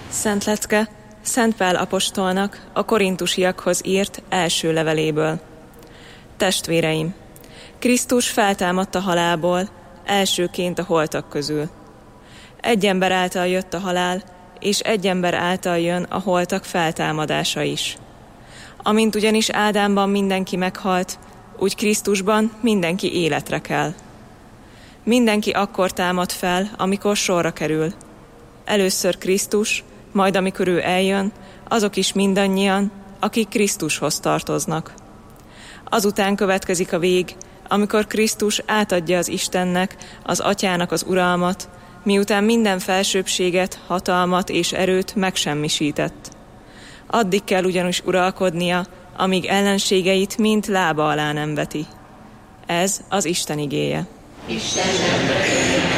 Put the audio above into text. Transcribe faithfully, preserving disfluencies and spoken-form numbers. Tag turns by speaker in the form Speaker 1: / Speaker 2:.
Speaker 1: Szent lecke Szent Pál apostolnak a korintusiakhoz írt első leveléből. Testvéreim, Krisztus feltámadt a halálból, elsőként a holtak közül. Egy ember által jött a halál, és egy ember által jön a holtak feltámadása is. Amint ugyanis Ádámban mindenki meghalt, úgy Krisztusban mindenki életre kell. Mindenki akkor támad fel, amikor sorra kerül. Először Krisztus, majd amikor ő eljön, azok is mindannyian, akik Krisztushoz tartoznak. Azután következik a vég, amikor Krisztus átadja az Istennek, az Atyának az uralmat, miután minden felsőbbséget, hatalmat és erőt megsemmisített. Addig kell ugyanis uralkodnia, amíg ellenségeit mind lába alá nem veti. Ez az Isten igéje.
Speaker 2: Isten